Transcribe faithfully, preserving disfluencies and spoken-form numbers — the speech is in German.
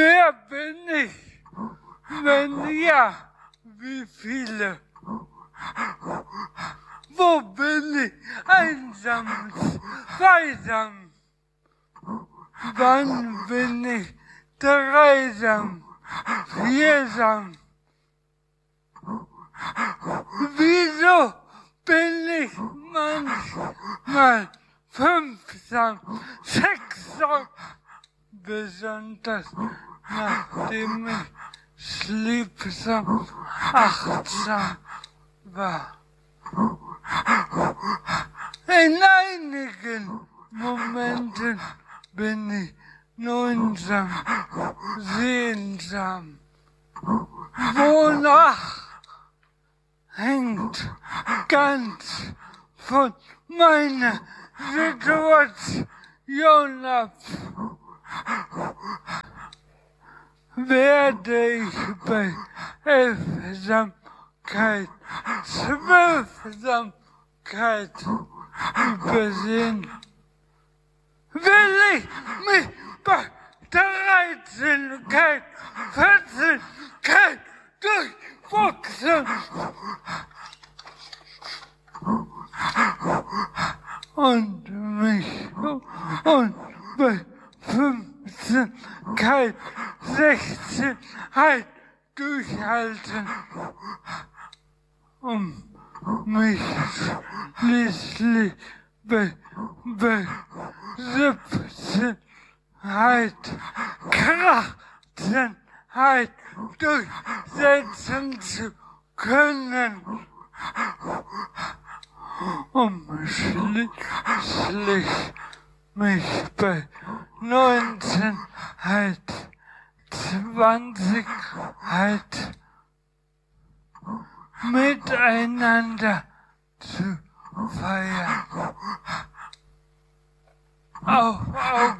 Wer bin ich? Wenn ja, wie viele? Wo bin ich? Einsam, zweisam. Wann bin ich dreisam, viersam? Wieso bin ich manchmal fünfsam, sechsam? Besonders nachdem ich schliebsam, achtsam war. In einigen Momenten bin ich neunsam, sehnsam. Wonach hängt ganz von meiner Situation ab. Werde ich bei Elfsamkeit, Zwölfsamkeit übersehen? Will ich mich bei Dreizehnkeit, Vierzehnkeit durchboxen? Und mich und bei Fünfzehnkeit, Sechzehnheit durchhalten, um mich schließlich bei, bei Siebzehnheit, Krachtenheit durchsetzen zu können, um schließlich mich bei Neunzehnheit, Zwanzigheit miteinander zu feiern. Auf Augenhöhe.